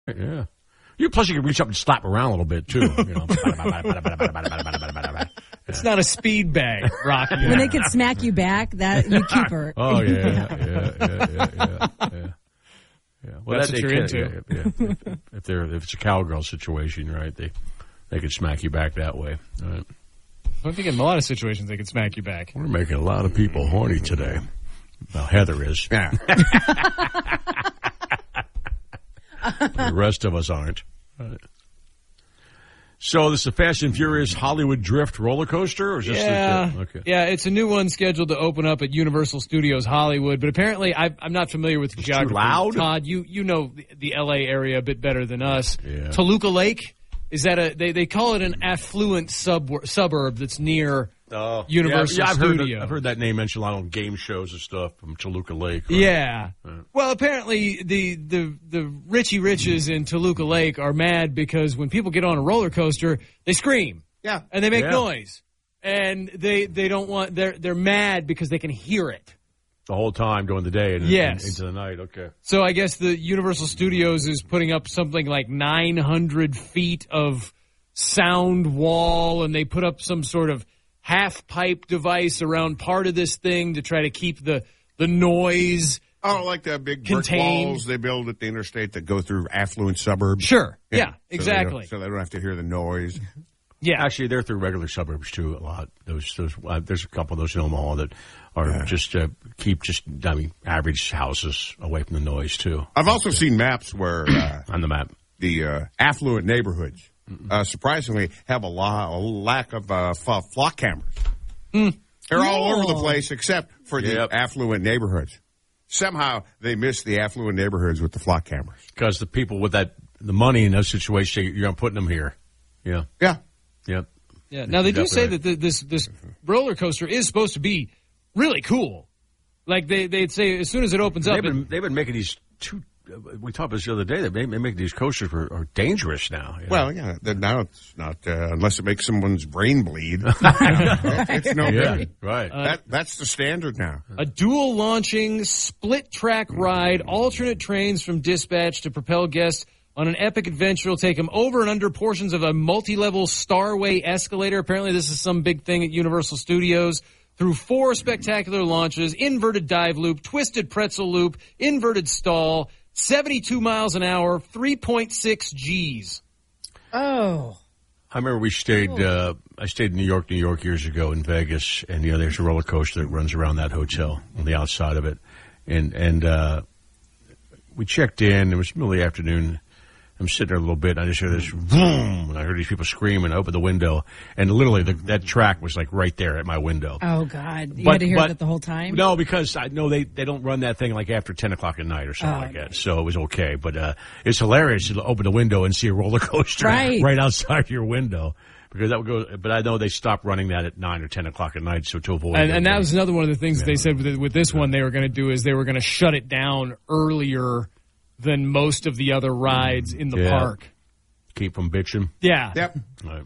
Yeah. Plus, you can reach up and slap around a little bit, too. You know. It's not a speed bag, Rocky. When they can smack you back, that you keep her. Oh, yeah. Well, That's what you're into. If it's a cowgirl situation, right, they can smack you back that way. Right. I think in a lot of situations they can smack you back. We're making a lot of people horny today. Well, Heather is. Yeah. The rest of us aren't. Right. So this is a Fast and Furious Hollywood Drift roller coaster? Or is this okay. Yeah, it's a new one scheduled to open up at Universal Studios Hollywood, but apparently I'm not familiar with the geography. Too loud? Todd, you know the L.A. area a bit better than us. Yeah. Toluca Lake, is that they call it an affluent suburb that's near Universal Studios. I've heard that name mentioned a lot on game shows and stuff from Toluca Lake. Right? Yeah. Well, apparently the Richie Riches in Toluca Lake are mad because when people get on a roller coaster, they scream. Yeah. And they make noise. And they don't want they're mad because they can hear it the whole time during the day and into the night. Okay. So I guess the Universal Studios is putting up something like 900 feet of sound wall, and they put up some sort of half-pipe device around part of this thing to try to keep the noise like the big brick contained walls they build at the interstate that go through affluent suburbs. Sure. Yeah, exactly. So they don't have to hear the noise. Yeah. Actually, they're through regular suburbs, too, a lot. There's a couple of those in Omaha that are average houses away from the noise, too. I've also seen maps where on the map, the affluent neighborhoods surprisingly have a lack of flock cameras. They're all over the place except for the affluent neighborhoods. Somehow they miss the affluent neighborhoods with the flock cameras. Because the people with the money in those situations, you're not putting them here. Yeah. Yeah. Yep. Yeah. Now they do say that this roller coaster is supposed to be really cool. Like they'd say as soon as it opens up, they've been making these two. We talked about this the other day. They make these coasters are dangerous now. You know? Well, yeah. Now it's not unless it makes someone's brain bleed. It's no good. Right. That's the standard now. A dual launching split track ride, alternate trains from dispatch to propel guests on an epic adventure will take them over and under portions of a multi-level Starway escalator. Apparently this is some big thing at Universal Studios. Through 4 spectacular launches, inverted dive loop, twisted pretzel loop, inverted stall, 72 miles an hour, 3.6 Gs. Oh. I remember I stayed in New York years ago in Vegas, and there's a roller coaster that runs around that hotel on the outside of it, and we checked in. It was middle of the afternoon. I'm sitting there a little bit, and I just hear this boom, and I heard these people scream, and I opened the window, and literally that track was like right there at my window. Oh, God. You had to hear that the whole time? No, because I know they don't run that thing like after 10 o'clock at night or something like that, so it was okay. But it's hilarious to open the window and see a roller coaster right outside your window. Because that would go, but I know they stopped running that at 9 or 10 o'clock at night, so to avoid. And that was another one of the things that they said with this one they were going to do is they were going to shut it down earlier than most of the other rides in the park. Keep from bitching. Yeah. Yep. Right.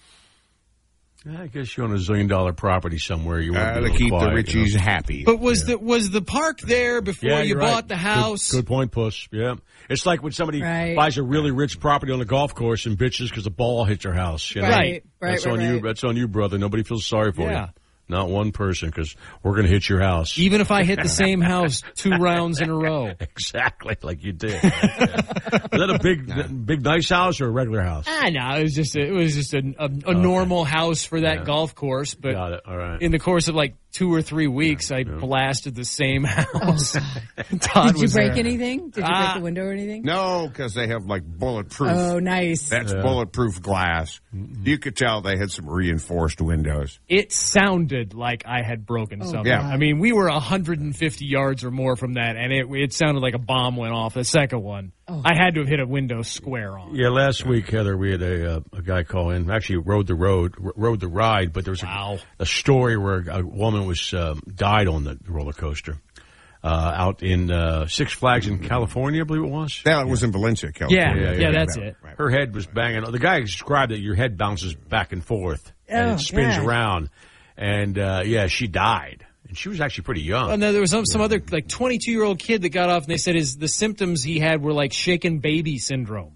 I guess you own $1 zillion property somewhere. You want to keep the Richies happy. But was the park there before you bought the house? Good point, Puss. Yeah. It's like when somebody buys a really rich property on a golf course and bitches because the ball hit your house. You know? Right. That's on you. That's on you, brother. Nobody feels sorry for you. Not one person, because we're going to hit your house. Even if I hit the same house 2 rounds in a row. Exactly, like you did. Was that a big nice house or a regular house? No, it was just a normal house for that golf course. But got it. All right. In the course of like 2 or 3 weeks, I blasted the same house. Did you break anything? Did you break the window or anything? No, because they have like bulletproof. Oh, nice. That's bulletproof glass. You could tell they had some reinforced windows. It sounded like I had broken something. Yeah. I mean, we were 150 yards or more from that, and it sounded like a bomb went off. The second one, I had to have hit a window square on. Yeah, last week, Heather, we had a guy call in. Actually, rode the ride, but there was a story where a woman was died on the roller coaster out in Six Flags in California, I believe it was. That was in Valencia, California. Yeah, that's it. Her head was banging. The guy described that your head bounces back and forth and it spins around. And, she died. And she was actually pretty young. And then there was some other, like, 22-year-old kid that got off, and they said the symptoms he had were like shaken baby syndrome.